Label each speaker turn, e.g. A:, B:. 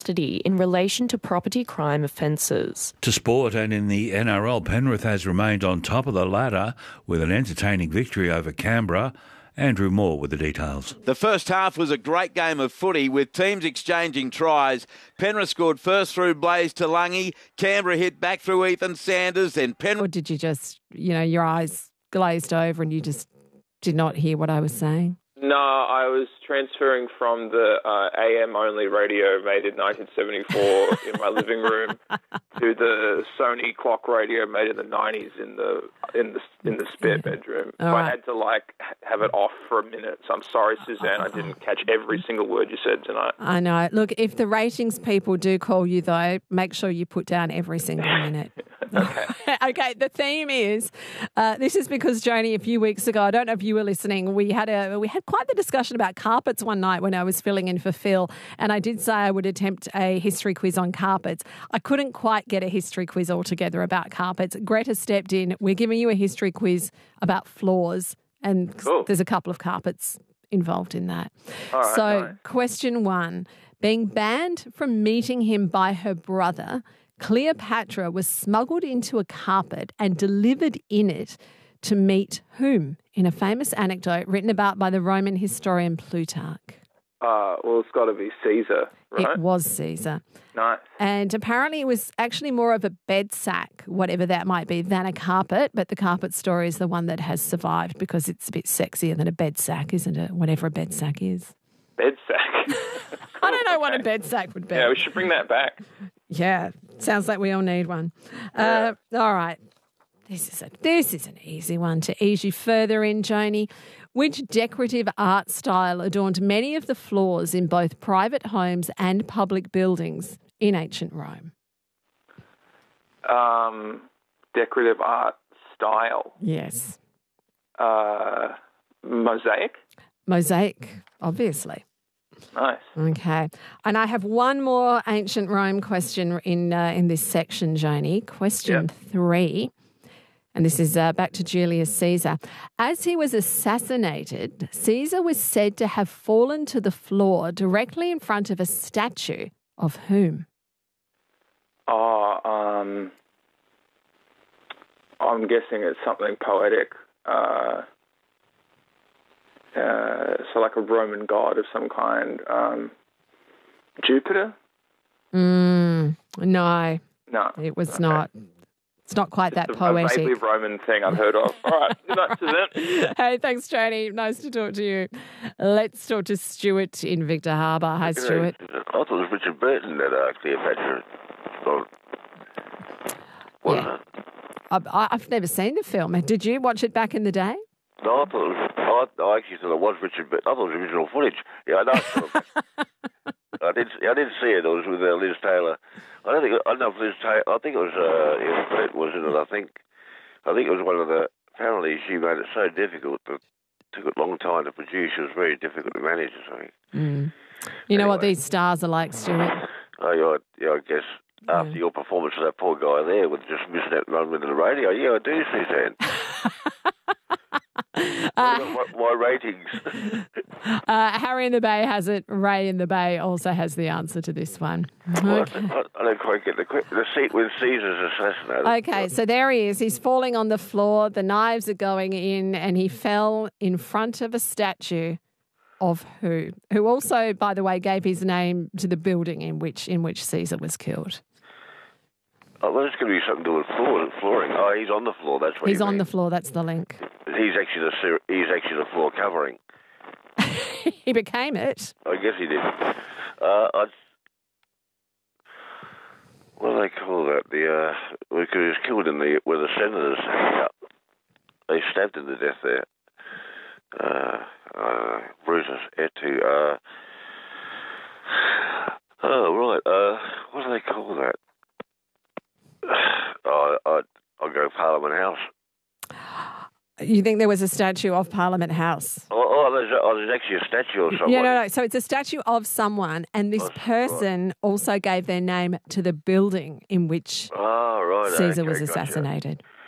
A: custody in relation to property crime offences.
B: To sport, and in the NRL, Penrith has remained on top of the ladder with an entertaining victory over Canberra. Andrew Moore with the details.
C: The first half was a great game of footy with teams exchanging tries. Penrith scored first through Blaze Talangi. Canberra hit back through Ethan Sanders. Then Penrith...
D: Or did you just, your eyes glazed over and you just did not hear what I was saying?
E: No, I was transferring from the AM-only radio made in 1974 in my living room to the Sony clock radio made in the 90s in the spare bedroom. So I had to have it off for a minute. So I'm sorry, Suzanne, I didn't catch every single word you said tonight.
D: I know. Look, if the ratings people do call you though, make sure you put down every single minute.
E: Okay.
D: Okay, the theme is, this is because, Joni, a few weeks ago, I don't know if you were listening, we had quite the discussion about carpets one night when I was filling in for Phil, and I did say I would attempt a history quiz on carpets. I couldn't quite get a history quiz altogether about carpets. Greta stepped in. We're giving you a history quiz about floors, and there's a couple of carpets involved in that.
E: All right,
D: so, question 1, being banned from meeting him by her brother, Cleopatra was smuggled into a carpet and delivered in it to meet whom, in a famous anecdote written about by the Roman historian Plutarch?
E: Well, it's got to be Caesar, right?
D: It was Caesar.
E: Nice.
D: And apparently it was actually more of a bed sack, whatever that might be, than a carpet, but the carpet story is the one that has survived because it's a bit sexier than a bed sack, isn't it? Whatever a bed sack is.
E: Bed sack?
D: I don't know what a bed sack would be.
E: Yeah, we should bring that back.
D: Yeah, sounds like we all need one.
E: Yeah.
D: All right. This is an easy one to ease you further in, Joni. Which decorative art style adorned many of the floors in both private homes and public buildings in ancient Rome?
E: Decorative art style.
D: Yes.
E: Mosaic?
D: Mosaic, obviously.
E: Nice.
D: Okay. And I have one more ancient Rome question in this section, Joni. Question 3. And this is back to Julius Caesar. As he was assassinated, Caesar was said to have fallen to the floor directly in front of a statue of whom?
E: I'm guessing it's something poetic. So like a Roman god of some kind. Jupiter?
D: No.
E: No.
D: It was not. It's not quite that poetic.
E: A vaguely Roman thing I've heard of. All right. Good night, Suzanne.
D: Hey, thanks, Joni. Nice to talk to you. Let's talk to Stuart in Victor Harbour. Hi, Stuart.
F: I thought it was Richard Burton that Cleopatra.
D: Yeah. I've never seen the film. Did you watch it back in the day?
F: No, I actually thought it was Richard Burton. I thought it was original footage. Yeah, I know. I did see it. It was with Liz Taylor. I don't know if Liz Taylor. I think it was Brett was in it. I think it was one of the. Apparently, she made it so difficult that it took a long time to produce. It was very difficult to manage or something.
D: You know what these stars are like, Stuart?
F: I guess after your performance of that poor guy there with just missing that run with the radio, I do, Suzanne. My ratings.
D: Harry in the Bay has it. Ray in the Bay also has the answer to this one.
F: Okay. I don't quite get the seat when Caesar's assassinated.
D: Okay, so there he is. He's falling on the floor. The knives are going in, and he fell in front of a statue of who? Who also, by the way, gave his name to the building in which Caesar was killed.
F: Oh, well, it's going to be something to do with flooring. Oh, he's on the floor. That's what
D: he's on the floor. That's the link.
F: He's actually the floor covering.
D: He became it.
F: I guess he did. What do they call that? Because he was killed where the senators hanging up. They stabbed him to death there. Brutus Etu. Oh right. What do they call that? I'll go Parliament House.
D: You think there was a statue of Parliament House?
F: There's actually a statue of someone.
D: Yeah, no. So it's a statue of someone, and this person also gave their name to the building in which Caesar was assassinated.
F: Gotcha.